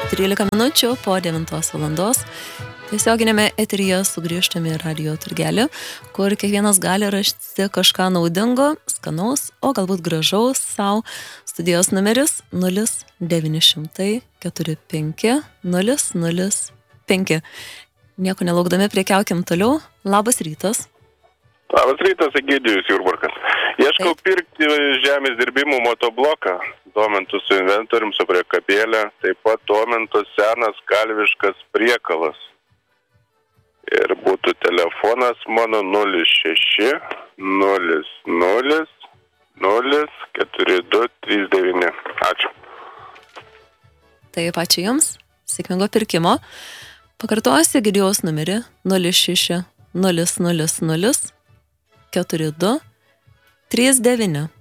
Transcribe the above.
13 minučių po 9 valandos. Tiesioginėme eteryje sugrįžtame į Radio Turgelį, kur kiekvienas gali rasti kažką naudingo, skanaus, o galbūt gražaus savo. Studijos numeris 0900 45 005. Nieko nelaukdami prekiaukim toliau. Labas rytas. Labas rytas, Egidijus Jurbarkas. Ieškau pirkti žemės dirbimų motobloką. Domentų su inventorium, su priekabėlė. Taip pat Domentų senas kalviškas priekalas. Ir būtų telefonas mano 06 00 04239. Ačiū. Taip, ačiū Jums. Sėkmingo pirkimo. Pakartosiu Egidijaus numerį 06 000 4239.